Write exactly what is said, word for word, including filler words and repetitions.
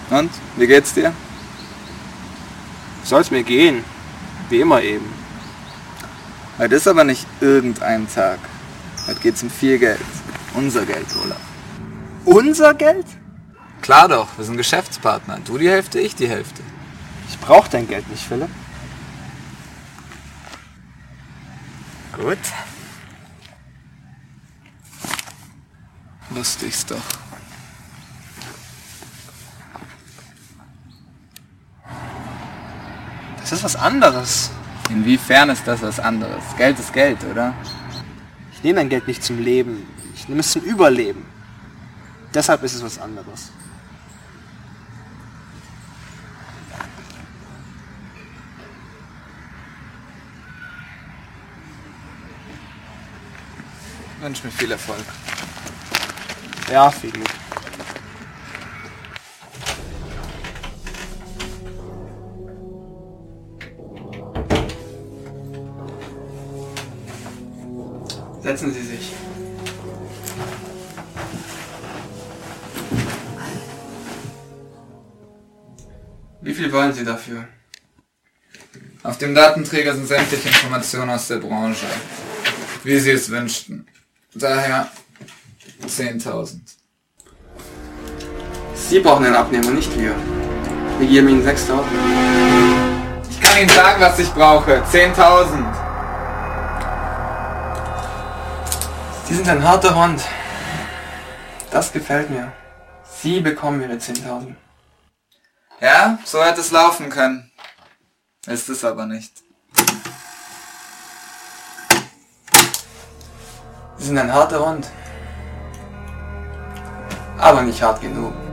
Und, wie geht's dir? Soll's mir gehen. Wie immer eben. Heute ist aber nicht irgendein Tag. Heute geht's um viel Geld. Unser Geld, Olaf. Unser Geld? Klar doch, wir sind Geschäftspartner. Du die Hälfte, ich die Hälfte. Ich brauch dein Geld nicht, Philipp. Gut. Wusste ich's doch. Das ist was anderes. Inwiefern ist das was anderes? Geld ist Geld, oder? Ich nehme dein Geld nicht zum Leben. Ich nehme es zum Überleben. Deshalb ist es was anderes. Ich wünsche mir viel Erfolg. Ja, viel Glück. Setzen Sie sich. Wie viel wollen Sie dafür? Auf dem Datenträger sind sämtliche Informationen aus der Branche, wie Sie es wünschten. Daher zehntausend. Sie brauchen einen Abnehmer, nicht wir. Wir geben Ihnen sechstausend. Ich kann Ihnen sagen, was ich brauche. zehntausend. Sie sind ein harter Hund. Das gefällt mir. Sie bekommen Ihre zehntausend. Ja, so hätte es laufen können. Ist es aber nicht. Sie sind ein harter Hund. Aber nicht hart genug.